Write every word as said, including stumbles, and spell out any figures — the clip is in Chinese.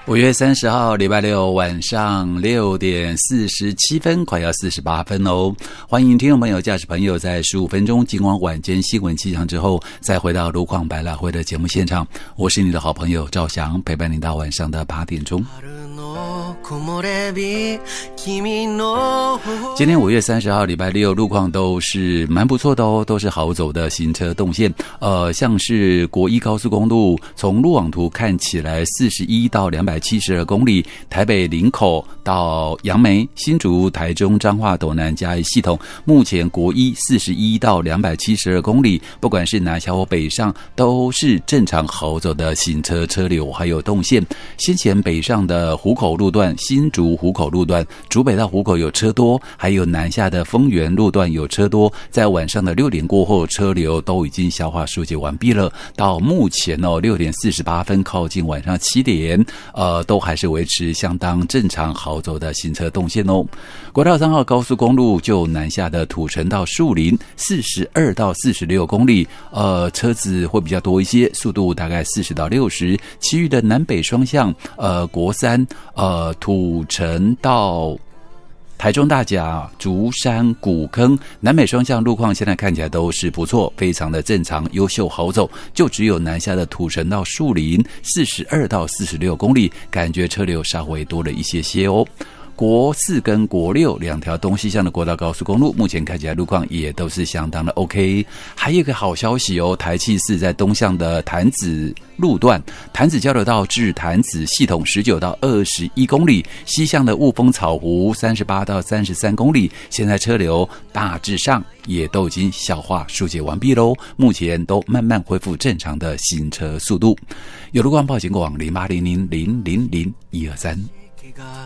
五月三十号礼拜六晚上六点四十七分，快要四十八分哦。欢迎听众朋友、驾驶朋友在十五分钟尽管晚间新闻气象之后，再回到路况百老汇的节目现场。我是你的好朋友赵翔，陪伴你到晚上的八点钟。今天五月三十号礼拜六，路况都是蛮不错的哦，都是好走的行车动线。呃，像是国一高速公路，从路网图看起来四十一到两百七十二公里，台北林口到杨梅、新竹、台中、彰化、斗南、嘉义系统，目前国一四十一到两百七十二公里，不管是南下或北上，都是正常好走的行车车流还有动线。先前北上的湖口路段、新竹湖口路段，竹北到湖口有车多，还有南下的丰原路段有车多，在晚上的六点过后，车流都已经消化疏解完毕了。到目前哦，六点四十八分，靠近晚上七点，呃，都还是维持相当正常好走的行车动线哦。国道三号高速公路就南下的土城到树林，四十二到四十六公里，呃，车子会比较多一些，速度大概四十到六十。其余的南北双向，呃，国三，呃，土城到台中大甲、竹山、古坑南北双向路况现在看起来都是不错，非常的正常、优秀、好走。就只有南下的土城到树林，四十二到四十六公里，感觉车流稍微多了一些些哦。国四跟国六两条东西向的国道高速公路，目前看起来路况也都是相当的 OK。还有一个好消息哦，台七四在东向的潭子路段，潭子交流道至潭子系统十九到二十一公里，西向的雾峰草湖三十八到三十三公里，现在车流大致上也都已经消化疏解完毕咯，目前都慢慢恢复正常的行车速度。有路况报警广零八零零零零零一二三。